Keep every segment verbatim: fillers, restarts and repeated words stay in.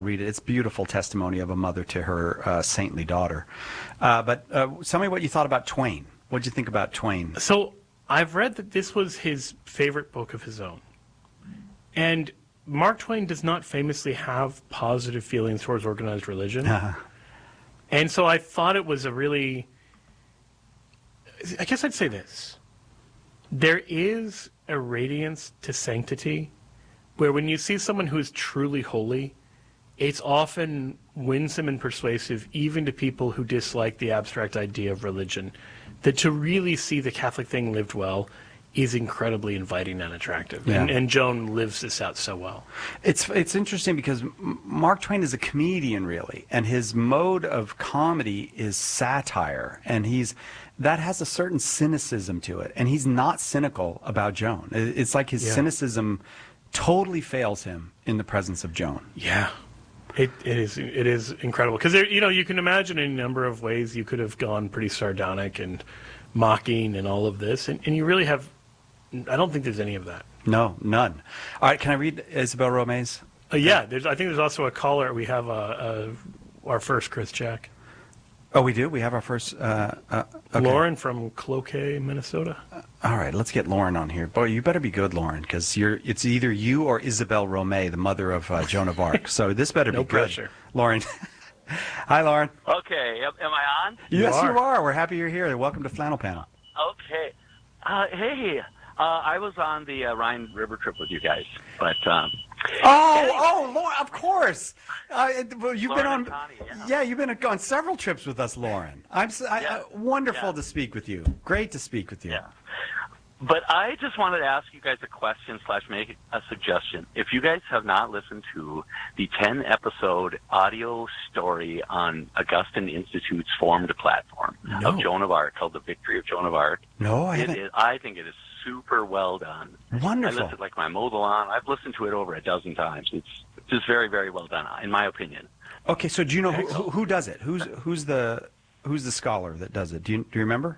read it. It's beautiful testimony of a mother to her uh, saintly daughter. Uh, but uh, tell me what you thought about Twain. What did you think about Twain? So I've read that this was his favorite book of his own. And Mark Twain does not famously have positive feelings towards organized religion. Uh-huh. And so I thought it was a really... I guess I'd say this. There is a radiance to sanctity where when you see someone who's truly holy, it's often winsome and persuasive, even to people who dislike the abstract idea of religion, that to really see the Catholic thing lived well is incredibly inviting and attractive. Yeah. And, and Joan lives this out so well. It's it's interesting because Mark Twain is a comedian, really, and his mode of comedy is satire, and he's that has a certain cynicism to it, and he's not cynical about Joan. It's like his yeah. cynicism totally fails him in the presence of Joan. Yeah. It, it is it is incredible because you know you can imagine in a number of ways you could have gone pretty sardonic and mocking and all of this, and, and you really have. I don't think there's any of that. No, none. All right, can I read Isabel Romei's? Uh, yeah, there's. I think there's also a caller. We have a, a our first Chris Jack. Oh, we do. We have our first. Uh, uh, okay. Lauren from Cloquet, Minnesota. Uh, all right, let's get Lauren on here. Boy, you better be good, Lauren, because you're. It's either you or Isabel Romei, the mother of uh, Joan of Arc. So this better no be pressure. good, Lauren. Hi, Lauren. Okay, am, am I on? Yes, you are. you are. We're happy you're here. Welcome to Flannel Panel. Okay. Uh, hey, uh, I was on the uh, Rhine River trip with you guys, but. Um, Oh, anyway. oh, Lauren, of course. Uh, well, you've Lauren been on, Connie, yeah. yeah, you've been on several trips with us, Lauren. I'm s I, Yeah. uh, wonderful Yeah. to speak with you. Great to speak with you. Yeah. But I just wanted to ask you guys a question slash make a suggestion. If you guys have not listened to the ten episode audio story on Augustine Institute's formed platform No. of Joan of Arc called The Victory of Joan of Arc, No, I it haven't. is, I think it is super well done. Wonderful. I listened like my mobile on. I've listened to it over a dozen times. It's just very, very well done, in my opinion. Okay, so do you know who, who, who does it? Who's who's the who's the scholar that does it? Do you do you remember?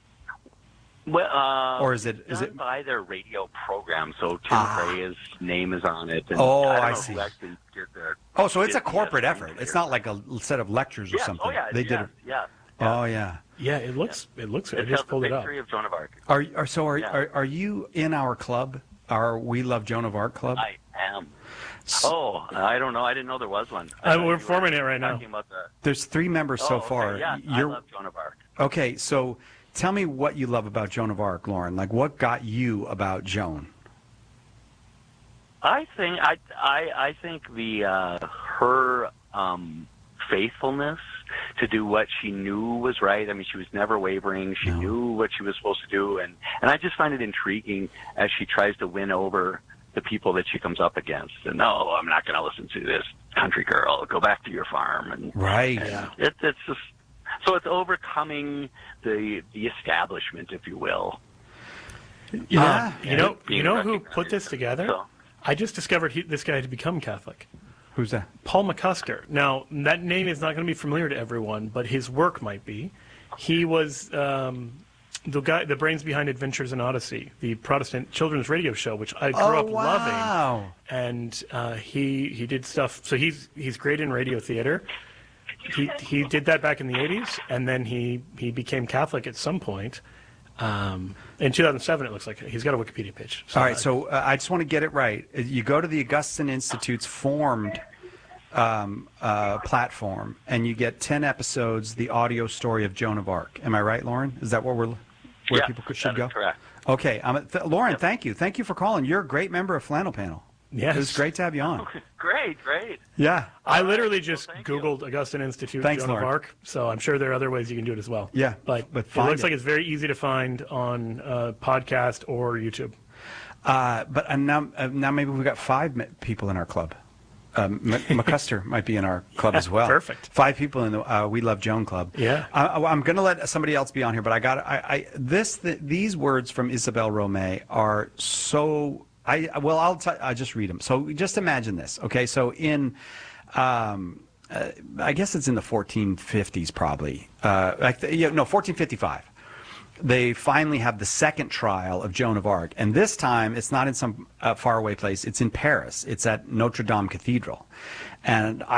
Well, uh, Or is it- it's is done it- by their radio program? So Tim Ah. Gray's name is on it. And Oh, I, don't I know see. Who actually did the, Oh, so it's did a corporate the, uh, effort. It's not like a set of lectures or Yes. something. Oh yeah, They yes, did it. yes. Oh yeah. Yeah, it looks it looks. I It's just called pulled The it up. Victory of Joan of Arc. Are are so are, Yeah. are are you in our club? Our We Love Joan of Arc club? I am. Oh, I don't know. I didn't know there was one. I Uh, thought we're you were forming it right now. talking about the- There's three members Oh, so okay, far. Yeah, You're I love Joan of Arc. okay. So tell me what you love about Joan of Arc, Lauren. Like what got you about Joan? I think I I I think the uh, her um, faithfulness to do what she knew was right. I mean, she was never wavering. She No. knew what she was supposed to do, and and I just find it intriguing as she tries to win over the people that she comes up against. And no, I'm not going to listen to this country girl. Go back to your farm. And Right. and Yeah. it, it's just so it's overcoming the the establishment, if you will. Yeah. You know, Being you know who recognized. put this together? So, I just discovered he, this guy had become Catholic. Who's that? Paul McCusker. Now, that name is not going to be familiar to everyone, but his work might be. He was um, the guy, the brains behind Adventures in Odyssey, the Protestant children's radio show, which I grew Oh, up loving. wow. And uh, he he did stuff. So he's he's great in radio theater. He he did that back in the eighties, and then he he became Catholic at some point. Um, in two thousand seven, it looks like he's got a Wikipedia page. So All right, I- so uh, I just want to get it right. Uh, You go to the Augustine Institute's formed um, uh, platform, and you get ten episodes, the audio story of Joan of Arc. Am I right, Lauren? Is that where we're where yeah, people could, should that go? is correct. Okay, um, th Lauren, thank you, thank you for calling. You're a great member of Flannel Panel. Yes. It was great to have you on. Great, great. Yeah, I All right, literally well, just thank you. Googled Augustine Institute Thanks, Joan of Lauren. Arc, so I'm sure there are other ways you can do it as well. Yeah, but, but it find looks it. like it's very easy to find on uh, podcast or YouTube. uh, but uh, now uh, now maybe we've got five me- people in our club. Um, M- McCuster might be in our club as well. Perfect. Five people in the uh, We Love Joan club. Yeah. I, I'm going to let somebody else be on here, but I got I, I this th these words from Isabel Romei are so. I well, I'll t I'll just read them. So just imagine this. Okay, so in. Um, uh, I guess it's in the fourteen fifties, probably. Uh, like the, yeah, no, fourteen fifty-five. they finally have the second trial of Joan of Arc. And this time, it's not in some uh, faraway place. It's in Paris. It's at Notre Dame Cathedral. And I